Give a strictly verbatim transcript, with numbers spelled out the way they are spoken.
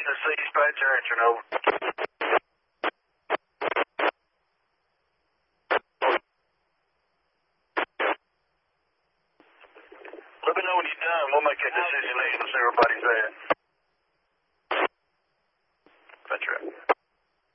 the C-Dispatcher answering over. Let me know when you're done. We'll make a decision later and see where everybody's at.